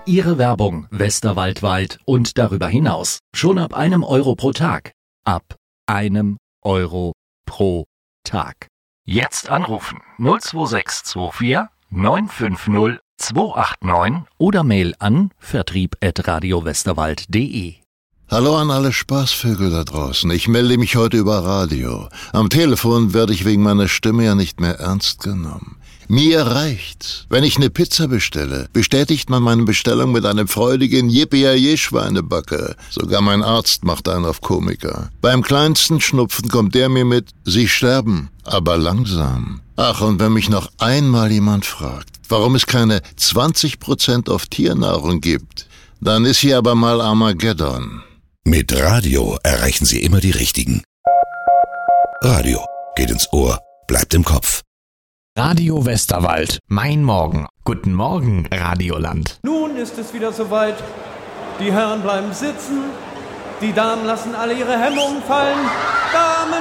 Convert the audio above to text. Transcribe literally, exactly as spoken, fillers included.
Ihre Werbung westerwaldweit und darüber hinaus schon ab einem Euro pro Tag. Ab einem Euro pro Tag. Jetzt anrufen null zwei sechs zwei vier neun fünf null zwei acht neun oder Mail an vertrieb at radiowesterwald punkt de. Hallo an alle Spaßvögel da draußen. Ich melde mich heute über Radio. Am Telefon werde ich wegen meiner Stimme ja nicht mehr ernst genommen. Mir reicht's. Wenn ich eine Pizza bestelle, bestätigt man meine Bestellung mit einem freudigen Yippie-Schweinebacke. Sogar mein Arzt macht einen auf Komiker. Beim kleinsten Schnupfen kommt der mir mit, Sie sterben, aber langsam. Ach, und wenn mich noch einmal jemand fragt, warum es keine zwanzig Prozent auf Tiernahrung gibt, dann ist hier aber mal Armageddon. Mit Radio erreichen Sie immer die Richtigen. Radio geht ins Ohr, bleibt im Kopf. Radio Westerwald, mein Morgen. Guten Morgen, Radioland. Nun ist es wieder soweit. Die Herren bleiben sitzen, die Damen lassen alle ihre Hemmungen fallen. Damen